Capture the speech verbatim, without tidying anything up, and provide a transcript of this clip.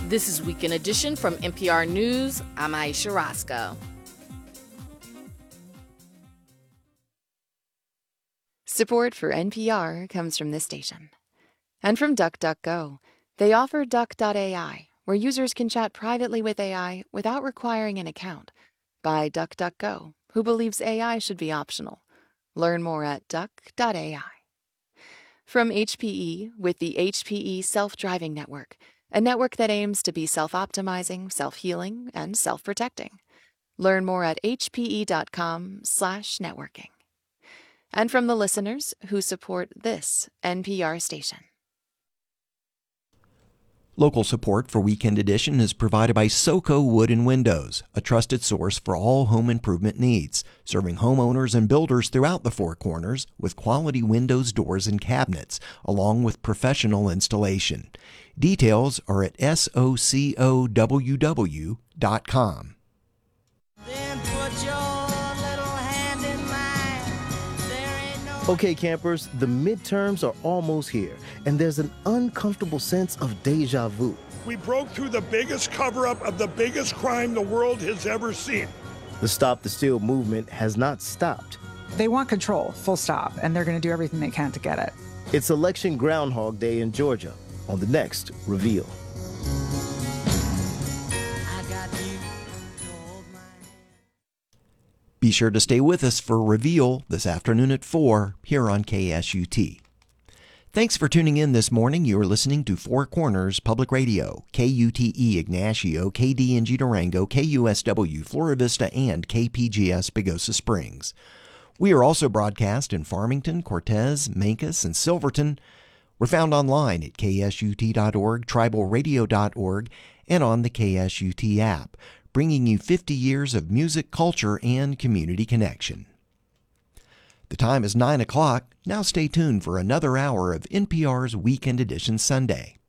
This is Weekend Edition from N P R News. I'm Aisha Roscoe. Support for N P R comes from this station. And from DuckDuckGo. They offer Duck dot A I, where users can chat privately with A I without requiring an account. By DuckDuckGo, who believes A I should be optional. Learn more at duck dot A I. From H P E with the H P E Self-Driving Network, a network that aims to be self-optimizing, self-healing, and self-protecting. Learn more at H P E dot com slash networking. And from the listeners who support this N P R station. Local support for Weekend Edition is provided by SoCo Wood and Windows, a trusted source for all home improvement needs, serving homeowners and builders throughout the Four Corners with quality windows, doors, and cabinets, along with professional installation. Details are at S O C O W W dot com. Then put your little hand in mine. There ain't no... Okay, campers, the midterms are almost here, and there's an uncomfortable sense of deja vu. We broke through the biggest cover-up of the biggest crime the world has ever seen. The Stop the Steal movement has not stopped. They want control, full stop, and they're going to do everything they can to get it. It's Election Groundhog Day in Georgia on the next Reveal. Be sure to stay with us for Reveal this afternoon at four here on K S U T. Thanks for tuning in this morning. You are listening to Four Corners Public Radio, K U T E Ignacio, K D N G Durango, K U S W Flora Vista, and K P G S Pagosa Springs. We are also broadcast in Farmington, Cortez, Mancos, and Silverton. We're found online at K S U T dot org, tribal radio dot org, and on the K S U T app, bringing you fifty years of music, culture, and community connection. The time is nine o'clock. Now stay tuned for another hour of N P R's Weekend Edition Sunday.